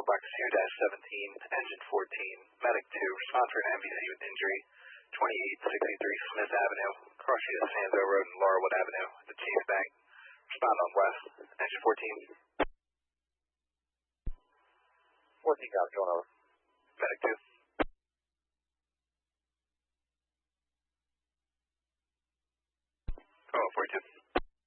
Box 2-17, Engine 14, Medic 2, respond for an MVC with injury, 2863 Smith Avenue, crossing the Sanzo Road and Laurelwood Avenue, at the Chase Bank. Respond on west, Engine 14. 14, got it, going over. Medic 2.